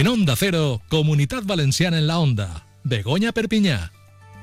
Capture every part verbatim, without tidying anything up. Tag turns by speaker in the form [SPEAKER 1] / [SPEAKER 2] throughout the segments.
[SPEAKER 1] En Onda Cero, Comunitat Valenciana en la Onda. Begoña Perpinyà.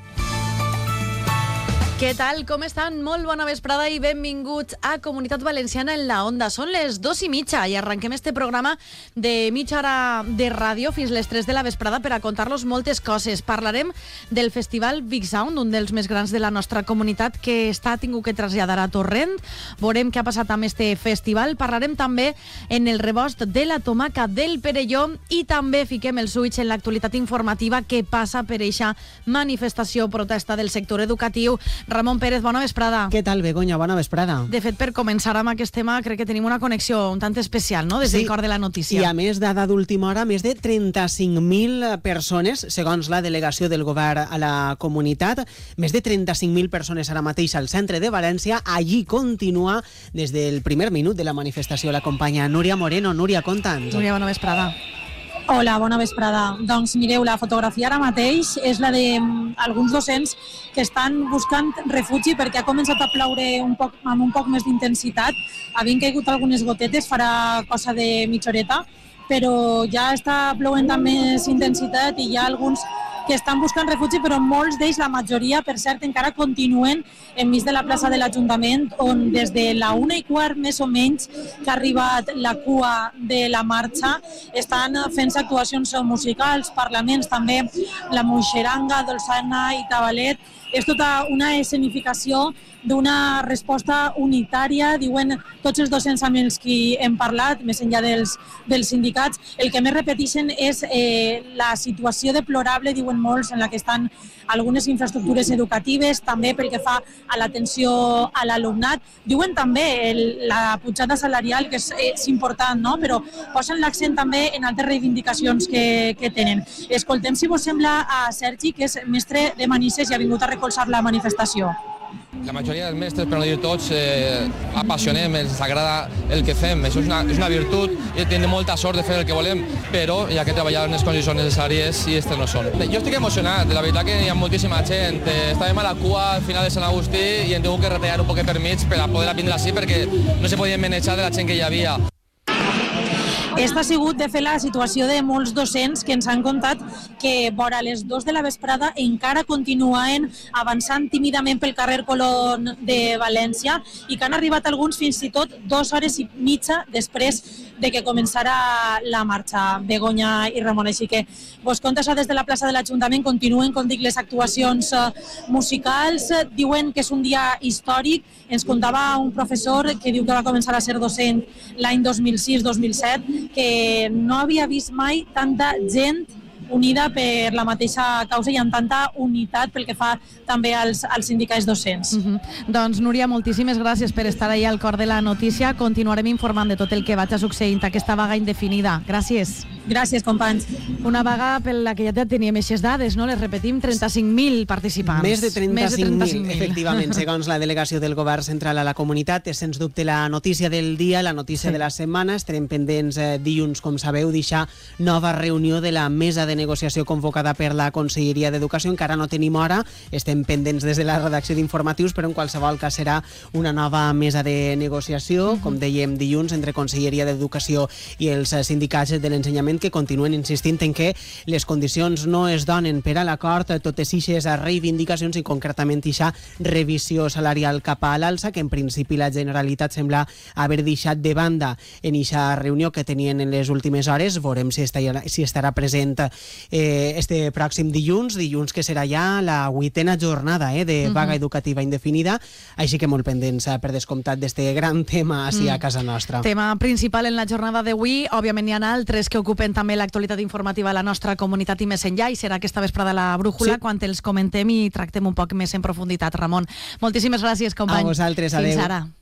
[SPEAKER 2] Què tal? Com estan? Molt bona vesprada i benvinguts a Comunitat Valenciana en la Onda. Són les dos i mitja i arrenquem este programa de mitja hora de ràdio fins les tres de la vesprada per a contar-los moltes coses. Parlarem del Festival Big Sound, un dels més grans de la nostra comunitat que està tingut que traslladar a Torrent. Veurem què ha passat amb este festival. Parlarem també en el rebost de la tomaca del Perelló i també fiquem els ulls en l'actualitat informativa que passa per eixa manifestació protesta del sector educatiu. Ramon Pérez, bona vesprada.
[SPEAKER 3] Què tal, Begoña? Bona vesprada.
[SPEAKER 2] De fet, per començar amb aquest tema, crec que tenim una connexió un tant especial, no?, des del cor de la notícia.
[SPEAKER 3] I a més, dada d'última hora, més de trenta-cinc mil persones, segons la delegació del govern a la comunitat, més de trenta-cinc mil persones ara mateix al centre de València. Allí continua des del primer minut de la manifestació la companya Núria Moreno. Núria, conta'ns.
[SPEAKER 2] Núria, bona vesprada.
[SPEAKER 4] Hola, bona vesprada. Doncs mireu, la fotografia ara mateix és la d'alguns docents que estan buscant refugi perquè ha començat a ploure un poc, amb un poc més d'intensitat. Havien caigut algunes gotetes, farà cosa de mitja horeta, però ja està ploent amb més intensitat i hi ha alguns que estan buscant refugi, però molts d'ells, la majoria, per cert, encara continuen enmig de la plaça de l'Ajuntament, on des de la una i quart, més o menys, que ha arribat la cua de la marxa, estan fent actuacions musicals, parlaments, també la Moixeranga, Dolçana i Tabalet. És tota una escenificació d'una resposta unitària, diuen tots els docents amb els qui hem parlat, més enllà dels, dels sindicats. El que més repeteixen és eh, la situació deplorable, diuen molts, en la que estan algunes infraestructures educatives, també pel que fa a l'atenció a l'alumnat. Diuen també el, la pujada salarial, que és, és important, no?, però posen l'accent també en altres reivindicacions que, que tenen. Escoltem, si vos sembla, a Sergi, que és mestre de Manises i ha vingut a recolzar la manifestació.
[SPEAKER 5] La majoria dels mestres, per no dir tots, eh, apassionem, ens agrada el que fem. Això és una, és una virtut i tenim molta sort de fer el que volem, però hi ha que treballar en les condicions necessàries i aquestes no són. Jo estic emocionat, la veritat que hi ha moltíssima gent. Estàvem a la cua al final de Sant Agustí i hem tingut que retallar un poquet per mig per a poder vindre així perquè no se podia manejar de la gent que hi havia.
[SPEAKER 4] Aquesta ha sigut, de fer, la situació de molts docents que ens han contat que vora les dues de la vesprada encara continuen avançant tímidament pel carrer Colón de València i que han arribat alguns fins i tot dues hores i mitja després de que començara la marxa, Begoña i Ramon. Així que vos contes des de la plaça de l'Ajuntament, continuen, com dic, les actuacions musicals, diuen que és un dia històric. Ens contava un professor que diu que va començar a ser docent l'any dos mil sis dos mil set, que no havia vist mai tanta gent unida per la mateixa causa i amb tanta unitat pel que fa també als, als sindicats docents.
[SPEAKER 2] Uh-huh. Doncs, Núria, moltíssimes gràcies per estar ahí al cor de la notícia. Continuarem informant de tot el que vagi succeint aquesta vaga indefinida. Gràcies.
[SPEAKER 4] Gràcies, companys.
[SPEAKER 2] Una vaga per la que ja teníem aquestes dades, no? Les repetim, trenta-cinc mil participants.
[SPEAKER 3] Més de trenta-cinc mil, efectivament, segons la delegació del govern central a la comunitat. És, sens dubte, la notícia del dia, la notícia sí. de la setmana. Estarem pendents eh, dilluns, com sabeu, d'eixa nova reunió de la mesa de negociació convocada per la Conselleria d'Educació. Encara no tenim hora, estem pendents des de la redacció d'informatius, però en qualsevol cas serà una nova mesa de negociació, uh-huh. com dèiem, dilluns, entre Conselleria d'Educació i els sindicats de l'ensenyament, que continuen insistint en que les condicions no es donen per a l'acord, totes eixes reivindicacions i concretament eixa revisió salarial cap a l'alça, que en principi la Generalitat sembla haver deixat de banda en eixa reunió que tenien en les últimes hores. Veurem si estarà, si estarà present eh, este pròxim dilluns, dilluns que serà ja la vuitena jornada eh, de vaga uh-huh. educativa indefinida, així que molt pendents eh, per descomptat d'este gran tema així uh-huh. a casa nostra.
[SPEAKER 2] Tema principal en la jornada d'avui, òbviament n'hi ha altres que ocupen també l'actualitat informativa a la nostra comunitat i més enllà, i serà aquesta vesprada la brújula sí. quan els comentem i tractem un poc més en profunditat. Ramon, moltíssimes gràcies, company.
[SPEAKER 3] A vosaltres, adeu.
[SPEAKER 2] Fins ara.